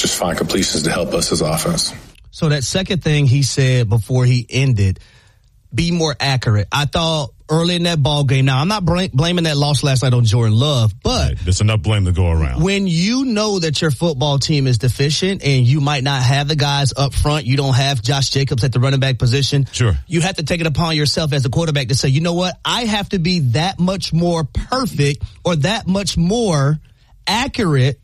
just find completions to help us as offense. So that second thing he said before he ended, be more accurate. I thought early in that ball game, now I'm not blaming that loss last night on Jordan Love, but right, there's enough blame to go around. When you know that your football team is deficient and you might not have the guys up front, you don't have Josh Jacobs at the running back position. Sure. You have to take it upon yourself as a quarterback to say, you know what? I have to be that much more perfect or that much more accurate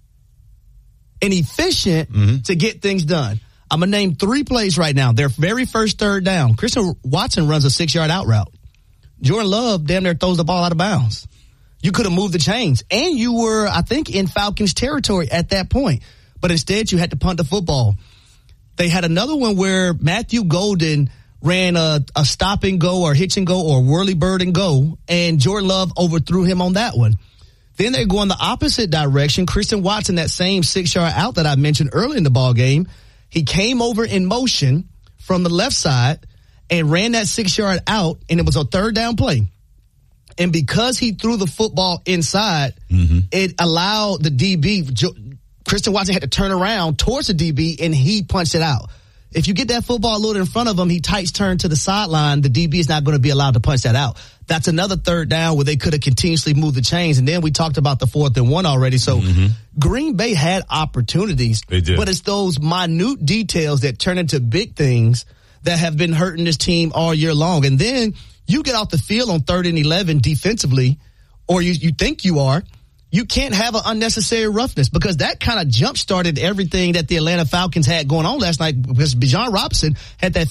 and efficient to get things done. I'm going to name 3 plays right now. Their very first third down. Christian Watson runs a 6-yard out route. Jordan Love damn near throws the ball out of bounds. You could have moved the chains. And you were, I think, in Falcons territory at that point. But instead, you had to punt the football. They had another one where Matthew Golden ran a stop and go or hitch and go or whirly bird and go, and Jordan Love overthrew him on that one. Then they go in the opposite direction. Christian Watson, that same 6-yard out that I mentioned early in the ball game, he came over in motion from the left side and ran that 6-yard out, and it was a third down play. And because he threw the football inside, it allowed the DB, Christian Watson had to turn around towards the DB, and he punched it out. If you get that football a little in front of him, he tights turn to the sideline, the DB is not going to be allowed to punch that out. That's another third down where they could have continuously moved the chains. And then we talked about the 4th and 1 already. So Green Bay had opportunities. They did. But it's those minute details that turn into big things that have been hurting this team all year long. And then you get off the field on 3rd and 11 defensively, or you think you are. You can't have an unnecessary roughness because that kind of jump-started everything that the Atlanta Falcons had going on last night because Bijan Robinson had that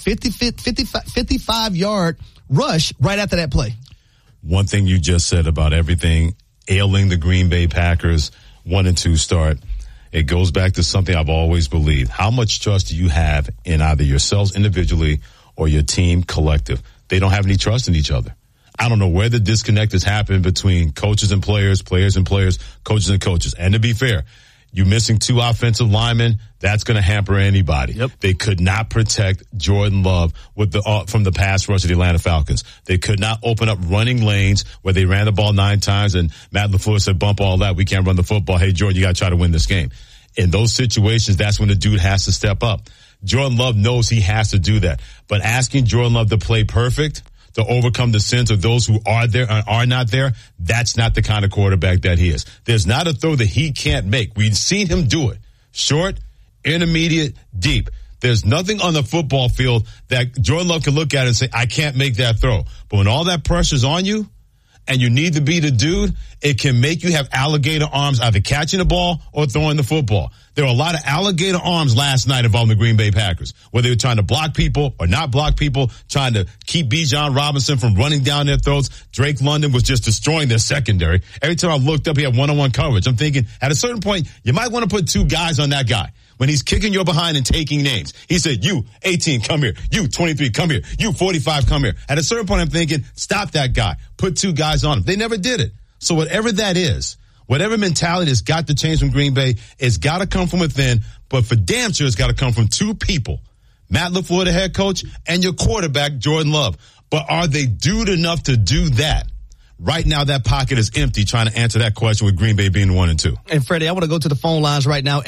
55-yard rush right after that play. One thing you just said about everything ailing the Green Bay Packers 1 and 2 start, it goes back to something I've always believed. How much trust do you have in either yourselves individually or your team collective? They don't have any trust in each other. I don't know where the disconnect has happened between coaches and players, players and players, coaches and coaches. And to be fair, you missing 2 offensive linemen, that's going to hamper anybody. Yep. They could not protect Jordan Love with from the pass rush of the Atlanta Falcons. They could not open up running lanes where they ran the ball 9 times and Matt LaFleur said, bump all that. We can't run the football. Hey, Jordan, you got to try to win this game. In those situations, that's when the dude has to step up. Jordan Love knows he has to do that. But asking Jordan Love to play perfect, to overcome the sins of those who are there and are not there, that's not the kind of quarterback that he is. There's not a throw that he can't make. We've seen him do it. Short, intermediate, deep. There's nothing on the football field that Jordan Love can look at and say, I can't make that throw. But when all that pressure's on you and you need to be the dude, it can make you have alligator arms either catching the ball or throwing the football. There were a lot of alligator arms last night involving the Green Bay Packers, where they were trying to block people or not block people, trying to keep Bijan Robinson from running down their throats. Drake London was just destroying their secondary. Every time I looked up, he had one-on-one coverage. I'm thinking, at a certain point, you might want to put 2 guys on that guy. When he's kicking your behind and taking names, he said, you 18, come here. You 23, come here. You 45, come here. At a certain point, I'm thinking, stop that guy. Put 2 guys on him. They never did it. So whatever that is, whatever mentality has got to change from Green Bay, it's got to come from within, but for damn sure it's got to come from 2 people. Matt LaFleur, the head coach, and your quarterback, Jordan Love. But are they dude enough to do that? Right now, that pocket is empty trying to answer that question with Green Bay being 1 and 2. And Freddie, I want to go to the phone lines right now.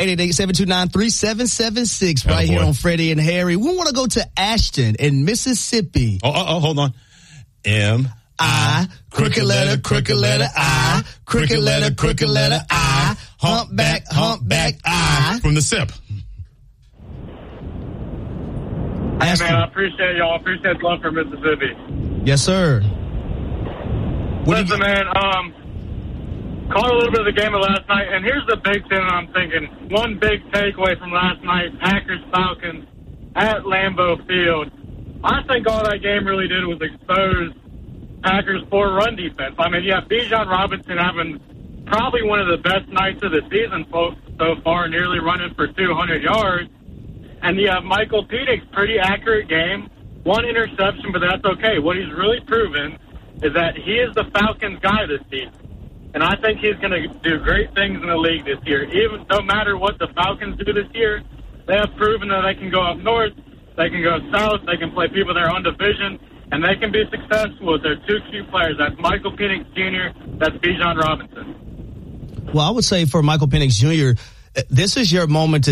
888-729-3776 right here on Freddie and Harry. We want to go to Ashton in Mississippi. Oh, hold on. M-I, crooked letter, I, crooked letter, I, humpback, I. From the SIP. Hey, man, I appreciate y'all. I appreciate the love for Mississippi. Yes, sir. Listen, man, caught a little bit of the game of last night, and here's the big thing I'm thinking. One big takeaway from last night, Packers-Falcons at Lambeau Field. I think all that game really did was expose Packers' poor run defense. I mean, you have Bijan Robinson having probably one of the best nights of the season so far, nearly running for 200 yards. And you have Michael Penix, pretty accurate game. 1 interception, but that's okay. What he's really proven is that he is the Falcons guy this season. And I think he's going to do great things in the league this year. Even no matter what the Falcons do this year, they have proven that they can go up north, they can go south, they can play people their own division, and they can be successful with their 2 key players. That's Michael Penix Jr., that's Bijan Robinson. Well, I would say for Michael Penix Jr., this is your moment to